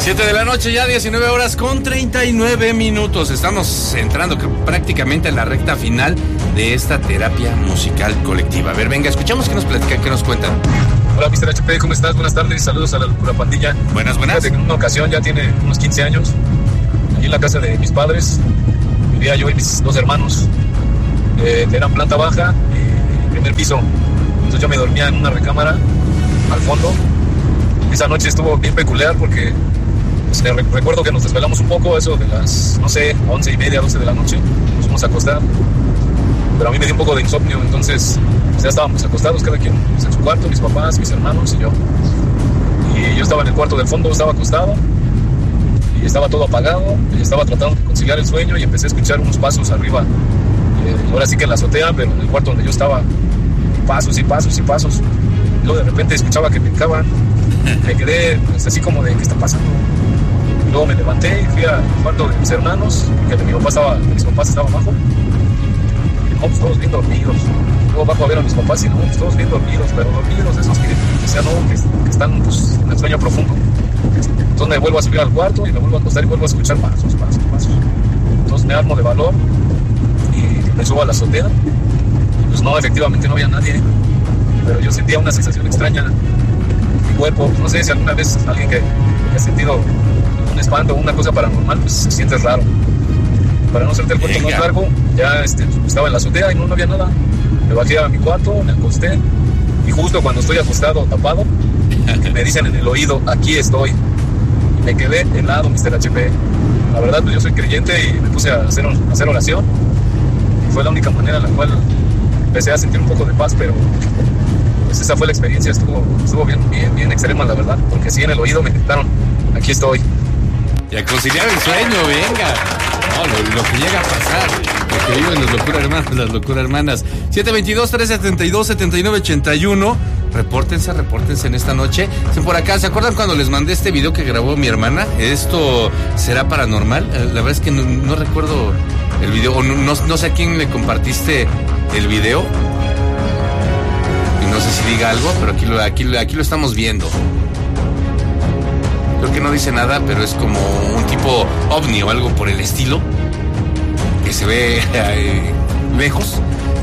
7 de la noche, ya 19 horas con 39 minutos. Estamos entrando prácticamente en la recta final de esta terapia musical colectiva. A ver, venga, escuchamos qué nos platican, qué nos cuentan. Hola, Mr. HP, ¿cómo estás? Buenas tardes, saludos a la Locura Pandilla. Buenas. Fíjate que en una ocasión, ya tiene unos 15 años, allí en la casa de mis padres, vivía yo y mis dos hermanos. Eran planta baja y primer piso. Entonces yo me dormía en una recámara al fondo. Esa noche estuvo bien peculiar porque recuerdo que nos desvelamos un poco, eso de las, 11:30, 12 de la noche, nos fuimos a acostar, pero a mí me dio un poco de insomnio, entonces ya estábamos acostados, cada quien en su cuarto, mis papás, mis hermanos y yo. Y yo estaba en el cuarto del fondo, estaba acostado, y estaba todo apagado, y estaba tratando de conciliar el sueño, y empecé a escuchar unos pasos arriba, ahora sí que en la azotea, pero en el cuarto donde yo estaba, pasos y pasos y pasos. Y luego de repente escuchaba que picaban, me quedé pues, así como de, ¿qué está pasando? Y luego me levanté y fui al cuarto de mis hermanos, que mis papás estaban abajo. Y no, pues todos bien dormidos. Luego bajo a ver a mis papás y no, pues todos bien dormidos, pero dormidos esos que decían, no, que están pues, en el sueño profundo. Entonces me vuelvo a subir al cuarto y me vuelvo a acostar y vuelvo a escuchar pasos. Entonces me armo de valor y me subo a la azotea. Y pues no, efectivamente no había nadie, pero yo sentía una sensación extraña en mi cuerpo. No sé si alguna vez alguien que ha sentido un espanto o una cosa paranormal, pues se siente raro. Para no hacerte el cuento más largo, ya estaba en la azotea y no había nada. Me bajé a mi cuarto, me acosté y justo cuando estoy acostado, tapado, me dicen en el oído, aquí estoy. Y me quedé helado, Mr. HP. La verdad, pues yo soy creyente y me puse a hacer oración. Y fue la única manera en la cual empecé a sentir un poco de paz, pero pues esa fue la experiencia, estuvo bien extrema, la verdad, porque sí en el oído me gritaron, aquí estoy. Y a conciliar el sueño, venga. No, lo que llega a pasar, lo que viven las locuras hermanas. 722-372-7981. Repórtense en esta noche. Por acá, ¿se acuerdan cuando les mandé este video que grabó mi hermana? ¿Esto será paranormal? La verdad es que no recuerdo el video, o no sé a quién le compartiste el video. Y no sé si diga algo, pero aquí lo estamos viendo. Creo que no dice nada, pero es como un tipo ovni o algo por el estilo, que se ve lejos.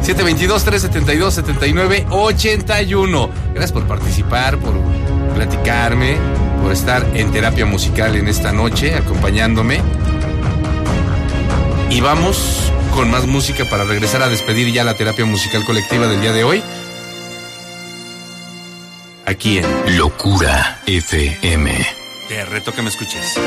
722-372-7981. Gracias por participar, por platicarme, por estar en terapia musical en esta noche, acompañándome. Y vamos con más música para regresar a despedir ya la terapia musical colectiva del día de hoy. Aquí en Locura FM. Te reto que me escuches.